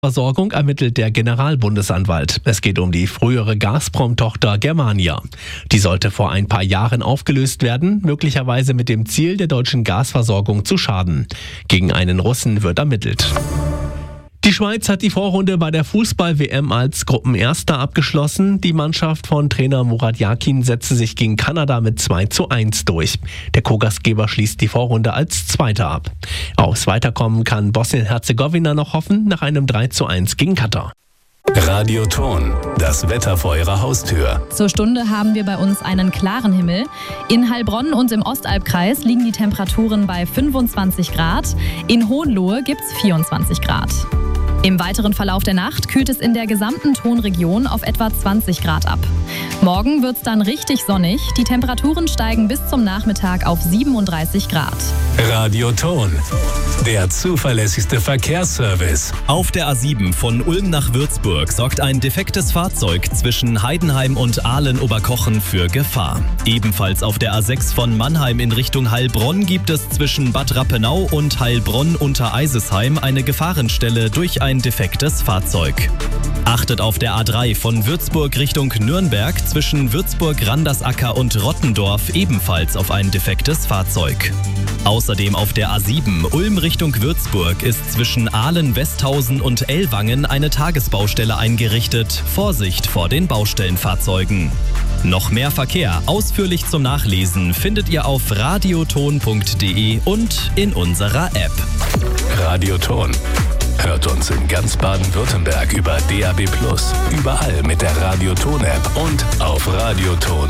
Versorgung ermittelt der Generalbundesanwalt. Es geht um die frühere Gazprom-Tochter Germania. Die sollte vor ein paar Jahren aufgelöst werden, möglicherweise mit dem Ziel, der deutschen Gasversorgung zu schaden. Gegen einen Russen wird ermittelt. Die Schweiz hat die Vorrunde bei der Fußball-WM als Gruppenerster abgeschlossen. Die Mannschaft von Trainer Murat Yakin setzte sich gegen Kanada mit 2:1 durch. Der Co-Gastgeber schließt die Vorrunde als Zweiter ab. Aufs Weiterkommen kann Bosnien-Herzegowina noch hoffen, nach einem 3:1 gegen Katar. Radioton, das Wetter vor Ihrer Haustür. Zur Stunde haben wir bei uns einen klaren Himmel. In Heilbronn und im Ostalbkreis liegen die Temperaturen bei 25 Grad. In Hohenlohe gibt es 24 Grad. Im weiteren Verlauf der Nacht kühlt es in der gesamten Tonregion auf etwa 20 Grad ab. Morgen wird es dann richtig sonnig. Die Temperaturen steigen bis zum Nachmittag auf 37 Grad. Radioton, der zuverlässigste Verkehrsservice. Auf der A7 von Ulm nach Würzburg sorgt ein defektes Fahrzeug zwischen Heidenheim und Aalen-Oberkochen für Gefahr. Ebenfalls auf der A6 von Mannheim in Richtung Heilbronn gibt es zwischen Bad Rappenau und Heilbronn unter Eisesheim eine Gefahrenstelle durch ein defektes Fahrzeug. Achtet auf der A3 von Würzburg Richtung Nürnberg zwischen Würzburg-Randersacker und Rottendorf ebenfalls auf ein defektes Fahrzeug. Außerdem auf der A7 Ulm Richtung Würzburg ist zwischen Aalen-Westhausen und Ellwangen eine Tagesbaustelle eingerichtet. Vorsicht vor den Baustellenfahrzeugen. Noch mehr Verkehr ausführlich zum Nachlesen findet ihr auf radioton.de und in unserer App. Radioton. Hört uns in ganz Baden-Württemberg über DAB+, überall mit der Radioton-App und auf radioton.de.